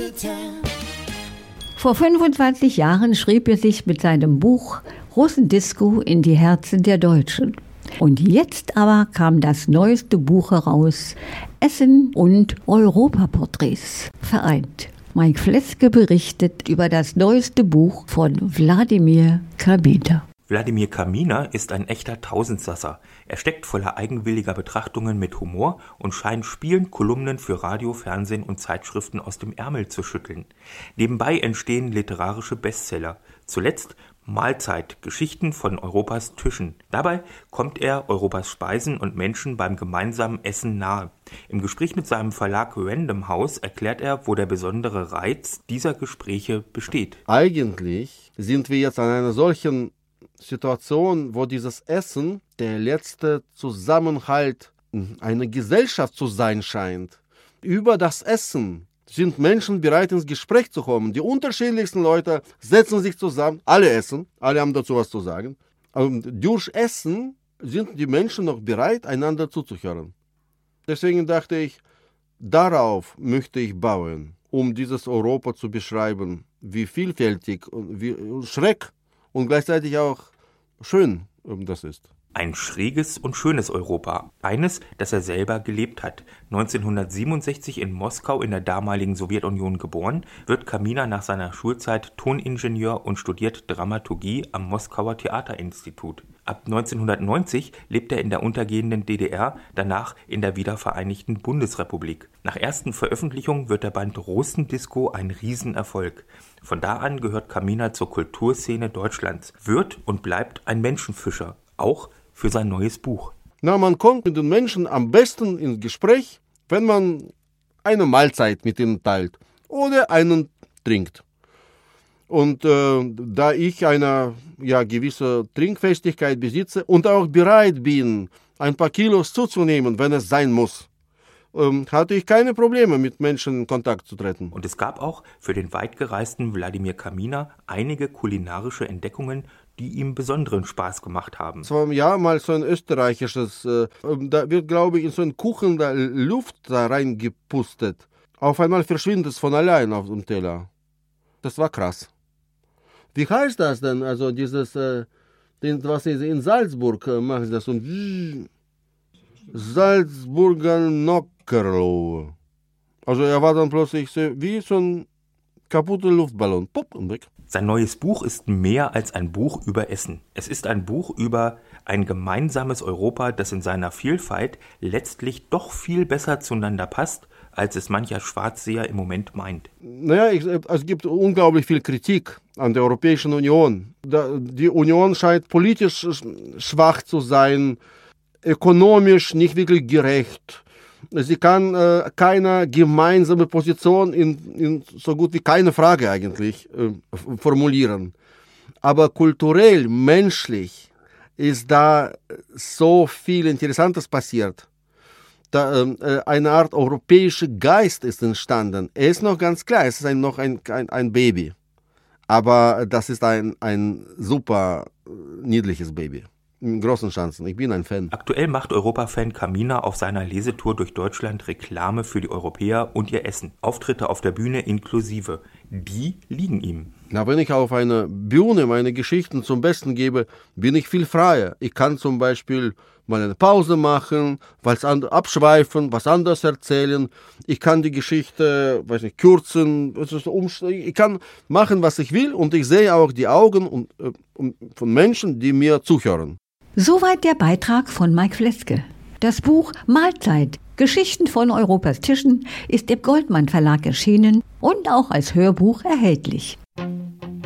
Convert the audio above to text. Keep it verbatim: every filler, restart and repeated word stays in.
Vor fünfundzwanzig Jahren schrieb er sich mit seinem Buch Russendisco in die Herzen der Deutschen. Und jetzt aber kam das neueste Buch heraus, Essen und Europaporträts vereint. Mike Fleske berichtet über das neueste Buch von Wladimir Kaminer. Wladimir Kaminer ist ein echter Tausendsasser. Er steckt voller eigenwilliger Betrachtungen mit Humor und scheint spielend Kolumnen für Radio, Fernsehen und Zeitschriften aus dem Ärmel zu schütteln. Nebenbei entstehen literarische Bestseller. Zuletzt Mahlzeit, Geschichten von Europas Tischen. Dabei kommt er Europas Speisen und Menschen beim gemeinsamen Essen nahe. Im Gespräch mit seinem Verlag Random House erklärt er, wo der besondere Reiz dieser Gespräche besteht. Eigentlich sind wir jetzt an einer solchen Situation, wo dieses Essen der letzte Zusammenhalt einer Gesellschaft zu sein scheint. Über das Essen sind Menschen bereit, ins Gespräch zu kommen. Die unterschiedlichsten Leute setzen sich zusammen, alle essen, alle haben dazu was zu sagen. Und durch Essen sind die Menschen noch bereit, einander zuzuhören. Deswegen dachte ich, darauf möchte ich bauen, um dieses Europa zu beschreiben, wie vielfältig und wie schreck und gleichzeitig auch schön das ist. Ein schräges und schönes Europa. Eines, das er selber gelebt hat. neunzehnhundertsiebenundsechzig in Moskau in der damaligen Sowjetunion geboren, wird Kaminer nach seiner Schulzeit Toningenieur und studiert Dramaturgie am Moskauer Theaterinstitut. Ab neunzehnhundertneunzig lebt er in der untergehenden D D R, danach in der wiedervereinigten Bundesrepublik. Nach ersten Veröffentlichungen wird der Band Russendisco ein Riesenerfolg. Von da an gehört Kaminer zur Kulturszene Deutschlands, wird und bleibt ein Menschenfischer, auch für sein neues Buch. Na, man kommt mit den Menschen am besten ins Gespräch, wenn man eine Mahlzeit mit ihnen teilt oder einen trinkt. Und äh, da ich eine ja, gewisse Trinkfestigkeit besitze und auch bereit bin, ein paar Kilos zuzunehmen, wenn es sein muss, ähm, hatte ich keine Probleme, mit Menschen in Kontakt zu treten. Und es gab auch für den weitgereisten Wladimir Kaminer einige kulinarische Entdeckungen, die ihm besonderen Spaß gemacht haben. Es war ja mal so ein österreichisches, äh, da wird, glaube ich, in so einen Kuchen da Luft da reingepustet. Auf einmal verschwindet es von allein auf dem Teller. Das war krass. Wie heißt das denn? Also dieses, äh, den, was sie in Salzburg äh, machen, sie das so ein Salzburger Nockerl. Also er war dann plötzlich so, wie so ein kaputter Luftballon. Pop und weg. Sein neues Buch ist mehr als ein Buch über Essen. Es ist ein Buch über ein gemeinsames Europa, das in seiner Vielfalt letztlich doch viel besser zueinander passt, als es mancher Schwarzseher im Moment meint. Naja, ich, es gibt unglaublich viel Kritik an der Europäischen Union. Die Union scheint politisch schwach zu sein, ökonomisch nicht wirklich gerecht. Sie kann äh, keine gemeinsame Position in, in so gut wie keine Frage eigentlich äh, formulieren. Aber kulturell, menschlich ist da so viel Interessantes passiert. Da, äh, eine Art europäischer Geist ist entstanden. Er ist noch ganz klar, es ist ein, noch ein, ein, ein Baby. Aber das ist ein, ein super niedliches Baby. Im großen Chancen. Ich bin ein Fan. Aktuell macht Europa-Fan Kaminer auf seiner Lesetour durch Deutschland Reklame für die Europäer und ihr Essen. Auftritte auf der Bühne inklusive. Die liegen ihm. Na, wenn ich auf einer Bühne meine Geschichten zum Besten gebe, bin ich viel freier. Ich kann zum Beispiel mal eine Pause machen, was and- abschweifen, was anderes erzählen. Ich kann die Geschichte, weiß nicht, kürzen. Ich kann machen, was ich will, und ich sehe auch die Augen und, äh, von Menschen, die mir zuhören. Soweit der Beitrag von Mike Fleske. Das Buch Mahlzeit, Geschichten von Europas Tischen ist im Goldmann Verlag erschienen und auch als Hörbuch erhältlich.